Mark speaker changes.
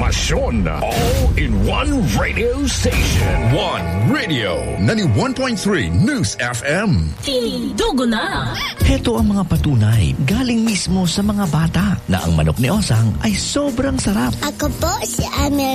Speaker 1: impormasyon. All in one radio station. One Radio. 91.3 News FM.
Speaker 2: Tindugo na!
Speaker 3: Heto ang mga patunay galing mismo sa mga bata na ang manok ni Osang ay sobrang sarap.
Speaker 4: Ako po si Amir